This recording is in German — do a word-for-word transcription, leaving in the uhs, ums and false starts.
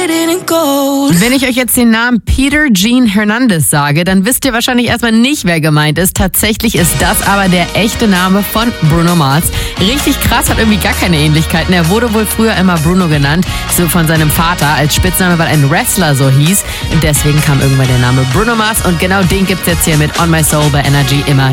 Wenn ich euch jetzt den Namen Peter Gene Hernandez sage, dann wisst ihr wahrscheinlich erstmal nicht, wer gemeint ist. Tatsächlich ist das aber der echte Name von Bruno Mars. Richtig krass, hat irgendwie gar keine Ähnlichkeiten. Er wurde wohl früher immer Bruno genannt, so von seinem Vater als Spitzname, weil ein Wrestler so hieß. Und deswegen kam irgendwann der Name Bruno Mars und genau den gibt's jetzt hier mit On My Soul bei Energy immer